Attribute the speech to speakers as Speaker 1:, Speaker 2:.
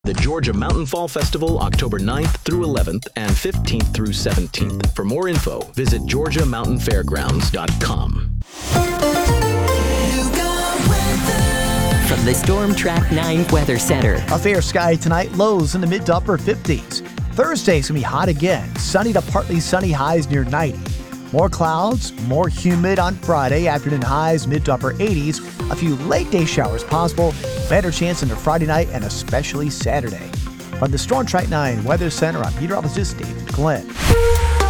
Speaker 1: The Georgia Mountain Fall Festival, October 9th through 11th and 15th through 17th. For more info, visit GeorgiaMountainFairgrounds.com.
Speaker 2: From the Storm Track 9 Weather Center.
Speaker 3: A fair sky tonight, lows in the mid to upper 50s. Thursday's going to be hot again. Sunny to partly sunny, highs near 90. More clouds, more humid on Friday. Afternoon highs mid to upper 80s. A few late day showers possible. Better chance into Friday night and especially Saturday. From the Storm Track 9 Weather Center, I'm meteorologist David Glenn.